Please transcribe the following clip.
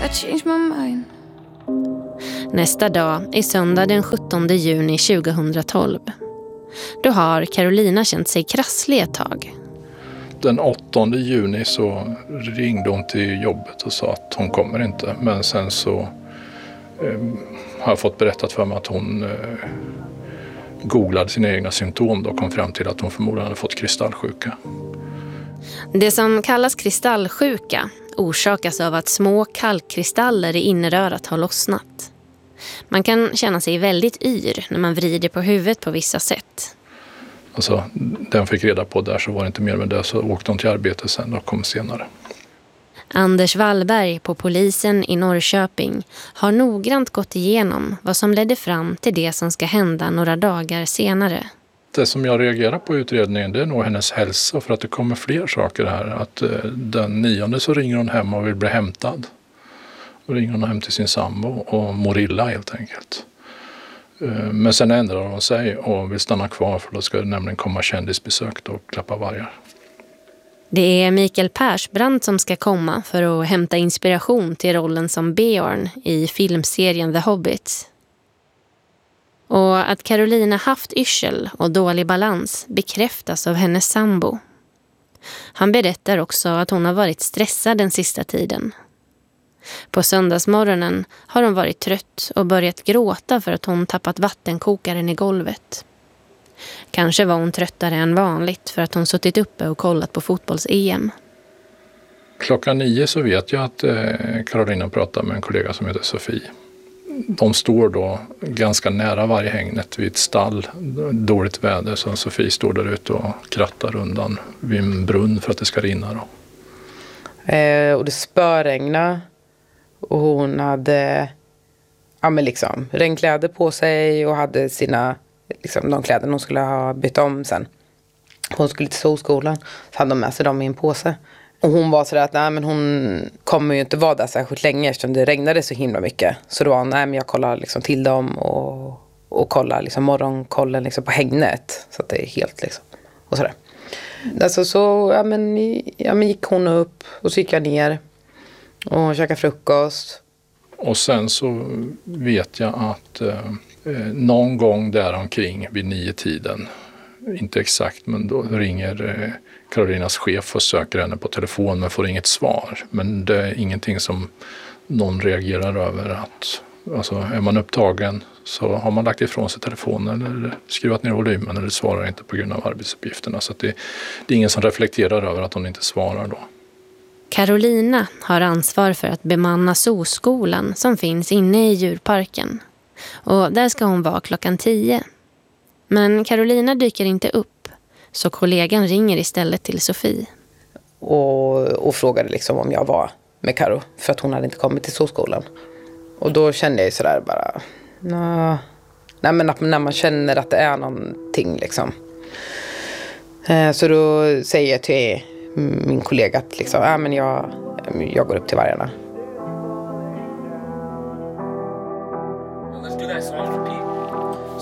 I changed my mind. Nästa dag är söndag den 17 juni 2012. Då har Carolina känt sig krasslig ett tag. Den 8 juni så ringde hon till jobbet och sa att hon kommer inte. Men sen så har jag fått berättat för mig att hon googlade sina egna symptom och kom fram till att hon förmodligen hade fått kristallsjuka. Det som kallas kristallsjuka orsakas av att små kalkkristaller i innerörat har lossnat. Man kan känna sig väldigt yr när man vrider på huvudet på vissa sätt. Alltså, den fick reda på där så var det inte mer med det, så åkte hon till arbetet sen och kom senare. Anders Wallberg på polisen i Norrköping har noggrant gått igenom vad som ledde fram till det som ska hända några dagar senare. Det som jag reagerar på i utredningen, det är nog hennes hälsa, för att det kommer fler saker här. Att den 9:e så ringer hon hem och vill bli hämtad. Och ringer hon hem till sin sambo och mår illa helt enkelt. Men sen ändrar hon sig och vill stanna kvar, för då ska det nämligen komma kändisbesök och klappa vargar. Det är Mikael Persbrandt som ska komma för att hämta inspiration till rollen som Beorn i filmserien The Hobbit. Och att Carolina haft yrsel och dålig balans bekräftas av hennes sambo. Han berättar också att hon har varit stressad den sista tiden. På söndagsmorgonen har hon varit trött och börjat gråta för att hon tappat vattenkokaren i golvet. Kanske var hon tröttare än vanligt för att hon suttit uppe och kollat på fotbolls-EM. Klockan 9 så vet jag att Carolina pratar med en kollega som heter Sofie. De står då ganska nära varghägnet vid ett stall. Dåligt väder, så Sofie står där ute och krattar undan vid en brunn för att det ska rinna. Då. Och det spöregnade. Och hon hade regnkläder på sig och hade sina, de kläder hon skulle ha bytt om sen. Hon skulle till solskolan, så hade de med sig dem i en påse. Och hon var sådär att hon kommer ju inte vara där särskilt länge eftersom det regnade så himla mycket. Så då var men jag kollar till dem och kollar morgonkollen på hägnet. Så att det är helt och sådär. Alltså så gick hon upp och så gick jag ner och käkade frukost. Och sen så vet jag att någon gång där omkring vid 9-tiden, inte exakt, men då ringer Carolinas chef och söker henne på telefon men får inget svar. Men det är ingenting som någon reagerar över. Att, alltså, är man upptagen så har man lagt ifrån sig telefonen eller skruvat ner volymen eller svarar inte på grund av arbetsuppgifterna. Så att det är ingen som reflekterar över att hon inte svarar då. Carolina har ansvar för att bemanna zooskolan som finns inne i djurparken. Och där ska hon vara klockan 10. Men Carolina dyker inte upp, så kollegan ringer istället till Sofie. Och frågade om jag var med Karo, för att hon hade inte kommit till zooskolan. Och då kände jag sådär bara, nej men när man känner att det är någonting Så då säger jag till min kollega att men jag går upp till vargarna.